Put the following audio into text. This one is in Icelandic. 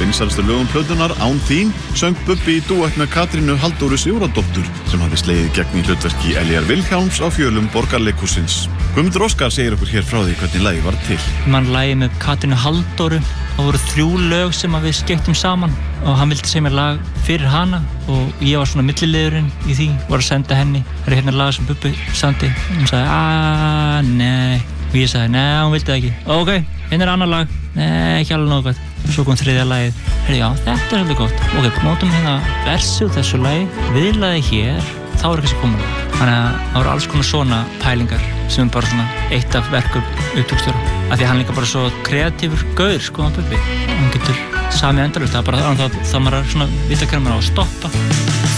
vinsælustu lögum plötunnar Án þín söng Bubbi í dúett með Katrínu Halldóru Sigurðardóttur sem hafði slegið gegn í hlutverki Elíar Vilhjálms á fjölum Borgarleikhússins. Guðmundur Óskar segir okkur hér frá því hvernig lagið var til. Man lagið með Katrínu Halldóru. Það voru 3 lög sem við skeyttum saman og hann vildi segja mér lag fyrir hana og ég var svona milliliðurinn í því, var að senda henni. Það hérna lag sem Bubbi samdi. Hún sagði, nei. Og ég sagði, nei, hún vildi það ekki. Ok, hérna annar lag. Nei, ekki alveg nógu gott. Svo kom 3. lagið. Já, þetta svolítið gott. Ok, mótum hérna versi úr þessu lagi, viðlaði hér, þá kannski komin. Þannig að það voru alls konar svona pælingar sem bara svona eitt af verkum upptökustjóra. Af því að hann líka bara svo kreatífur gaur, hann Bubbi. Hann getur samið endalaust, það bara þá maður svona vita hvernig maður á að stoppa.